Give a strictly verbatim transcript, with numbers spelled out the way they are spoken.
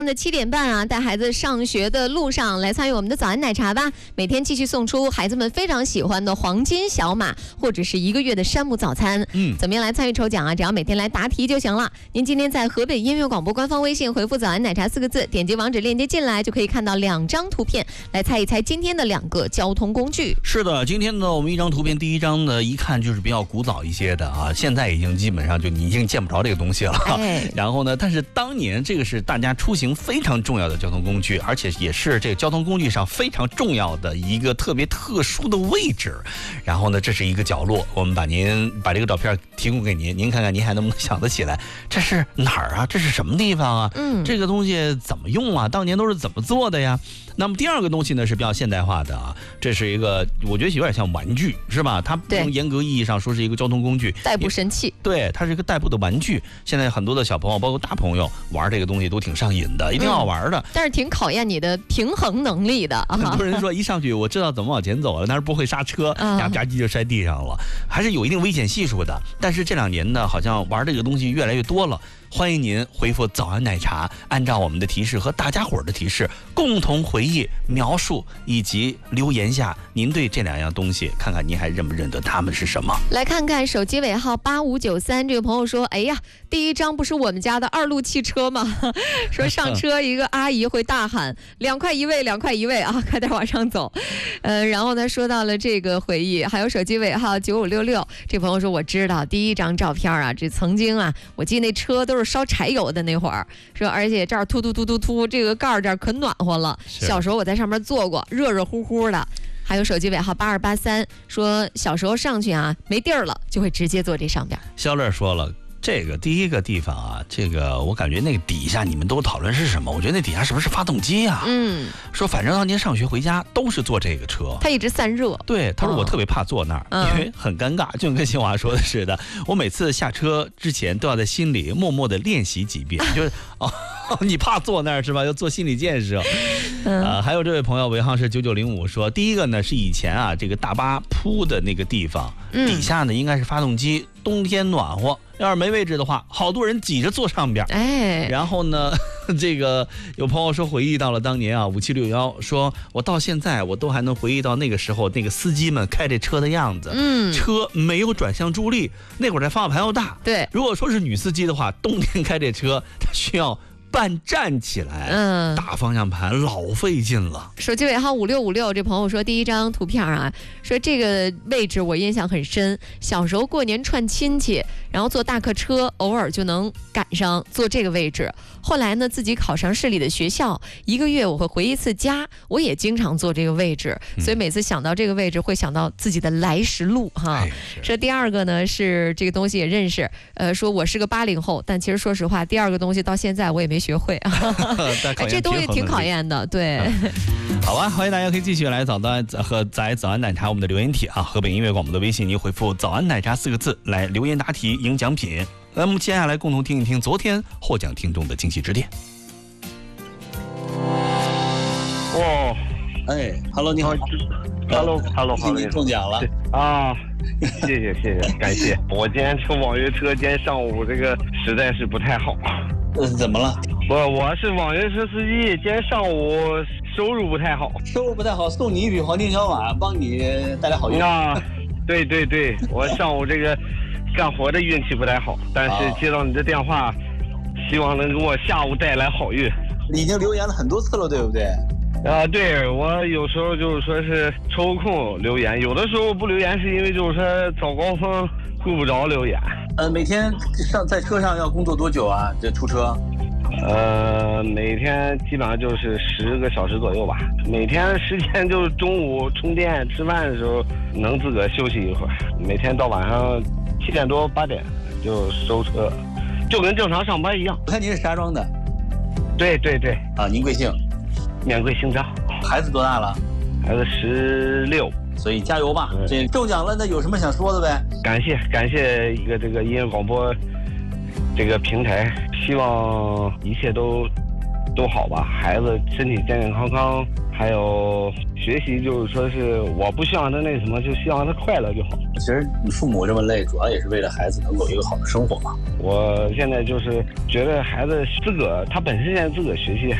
的七点半啊，带孩子上学的路上来参与我们的早安奶茶吧。每天继续送出孩子们非常喜欢的黄金小马，或者是一个月的山姆早餐。嗯，怎么样来参与抽奖啊？只要每天来答题就行了。您今天在河北音乐广播官方微信回复“早安奶茶”四个字，点击网址链接进来，就可以看到两张图片，来猜一猜今天的两个交通工具。 是的，今天呢，我们一张图片，第一张呢，一看就是比较古早一些的啊，现在已经基本上就你已经见不着这个东西了。哎、然后呢，但是当年这个是大家出行非常重要的交通工具，而且也是这个交通工具上非常重要的一个特别特殊的位置。然后呢，这是一个角落，我们把您把这个照片提供给您，您看看您还能不能想得起来，这是哪儿啊？这是什么地方啊？嗯，这个东西怎么用啊？当年都是怎么做的呀？那么第二个东西呢是比较现代化的啊，这是一个我觉得有点像玩具，是吧？它不能严格意义上说是一个交通工具， 代步神器。对， 它是一个代步的玩具。现在很多的小朋友，包括大朋友玩这个东西都挺上瘾的，也挺好玩的、嗯。 但是挺考验你的平衡能力的。 很多人说一上去我知道怎么往前走了，但是不会刹车，啪啪叽就摔地上了，还是有一定危险系数的。但是这两年呢，好像玩这个东西越来越多了。欢迎您回复早安奶茶，按照我们的提示和大家伙的提示，共同回忆、描述以及留言下您对这两样东西，看看您还认不认得它们是什么。 来看看手机尾号八五九三，这位朋友说：“哎呀，第一张不是我们家的二路汽车吗？说上车一个阿姨会大喊两块一位，两块一位啊，快点往上走。呃，然后他说到了这个回忆，还有手机尾号九五六六，这朋友说我知道第一张照片啊，这曾经啊，我记得那车都是。”烧柴油的那会儿，说而且这儿突突突突突，这个盖儿这儿可暖和了。小时候我在上面坐过，热热乎乎的。还有手机尾号八二八三，说小时候上去啊没地儿了，就会直接坐这上边。 肖乐说了。这个第一个地方啊，这个我感觉那个底下你们都讨论是什么？我觉得那底下是不是发动机啊？嗯，说反正当年上学回家都是坐这个车， 它一直散热。 对，他说我特别怕坐那儿，哦、因为很尴尬，就跟新华说的似的。我每次下车之前都要在心里默默的练习几遍，就是哦，你怕坐那儿是吧？要做心理建设。嗯、呃，还有这位朋友尾号是九九零五说，第一个呢是以前啊这个大巴铺的那个地方，嗯、底下呢应该是发动机，冬天暖和。要是没位置的话，好多人挤着坐上边。哎，然后呢，这个有朋友说回忆到了当年啊，五七六幺，说我到现在我都还能回忆到那个时候那个司机们开这车的样子。嗯，车没有转向助力，那会儿这方向盘要大。 对， 如果说是女司机的话，冬天开这车，她需要。半站起来，嗯，打方向盘老费劲了。 手机尾号五六五六，这朋友说第一张图片啊，说这个位置我印象很深。小时候过年串亲戚，然后坐大客车，偶尔就能赶上坐这个位置。后来呢，自己考上市里的学校，一个月我会回一次家，我也经常坐这个位置，所以每次想到这个位置，会想到自己的来时路哈。哎、说第二个呢是这个东西也认识，呃，说我是个八零后，但其实说实话，第二个东西到现在我也没学会啊。这东西挺考验的，对。 嗯、好吧，欢迎大家可以继续来早安和在早安奶茶我们的留言帖啊，河北音乐广播的微信，你回复早安奶茶四个字来留言答题赢奖品。那么接下来共同听一听昨天获奖听众的惊喜致电。 哦， 哎 ，Hello， 你好 ，Hello，Hello， 恭喜你中奖了啊！谢谢谢谢，感谢。我今天乘网约车，今天上午这个实在是不太好。 呃，怎么了？ 我我是网约车司机，今天上午收入不太好。 收入不太好，送你一匹黄金小马，帮你带来好运啊！对对对，我上午这个。干活的运气不太好，但是接到你的电话，希望能给我下午带来好运。 你已经留言了很多次了，对不对？ 啊，对，我有时候就是说是抽空留言，有的时候不留言是因为就是说早高峰顾不着留言。 呃，每天上在车上要工作多久啊？这出车？ 呃，每天基本上就是十个小时左右吧。每天时间就是中午充电吃饭的时候能自个休息一会儿。每天到晚上七点多八点就收车，就跟正常上班一样。 我看您是石家庄的。 对对对。 啊，您贵姓？ 免贵姓张。 孩子多大了？ 孩子十六。 所以加油吧！嗯、这中奖了，那有什么想说的呗？ 感谢感谢一个这个音乐广播这个平台，希望一切都都好吧，孩子身体健健康康，还有学习就是说是我不希望他那什么，就希望他快乐就好。 其实父母这么累，主要也是为了孩子能够有一个好的生活嘛。 我现在就是觉得孩子自个他本身现在自个学习